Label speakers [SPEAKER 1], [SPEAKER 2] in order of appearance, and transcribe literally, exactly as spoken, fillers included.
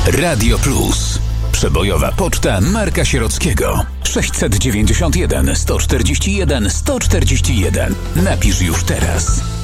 [SPEAKER 1] Radio Plus. Przebojowa poczta Marka Sierockiego. sześćset dziewięćdziesiąt jeden sto czterdzieści jeden sto czterdzieści jeden. Napisz już teraz.